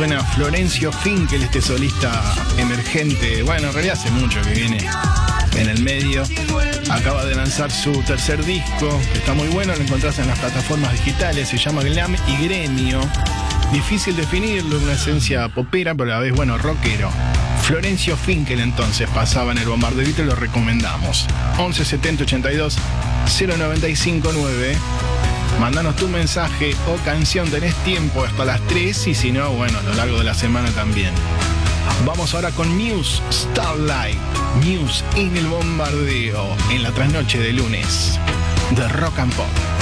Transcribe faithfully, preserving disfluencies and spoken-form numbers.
suena Florencio Finkel, este solista emergente. Bueno, en realidad hace mucho que viene en el medio. Acaba de lanzar su tercer disco, que está muy bueno, lo encontrás en las plataformas digitales, se llama Glam y Gremio. Difícil definirlo, una esencia popera, pero a la vez, bueno, rockero. Florencio Finkel entonces pasaba en el Bombardeo y te lo recomendamos. once setenta ochenta y dos cero noventa y cinco nueve. Mandanos tu mensaje o canción, tenés tiempo hasta las tres y si no, bueno, a lo largo de la semana también. Vamos ahora con Muse, Starlight. Muse en el Bombardeo, en la trasnoche de lunes de Rock and Pop.